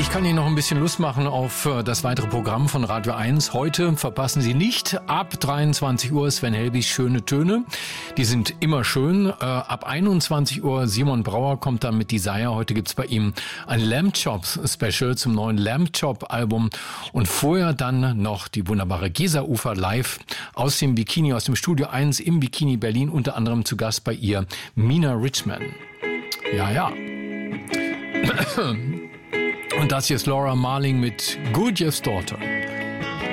Ich kann Ihnen noch ein bisschen Lust machen auf das weitere Programm von Radio 1. Heute verpassen Sie nicht ab 23 Uhr Sven Helbig Schöne Töne. Die sind immer schön. Ab 21 Uhr Simon Brauer kommt dann mit Desire. Heute gibt's bei ihm ein Lamb Chop Special zum neuen Lamb Chop Album. Und vorher dann noch die wunderbare Gesa Ufer live aus dem Bikini, aus dem Studio 1 im Bikini Berlin. Unter anderem zu Gast bei ihr Mina Richman. Ja. Und das hier ist Laura Marling mit Gurdjieff's Daughter.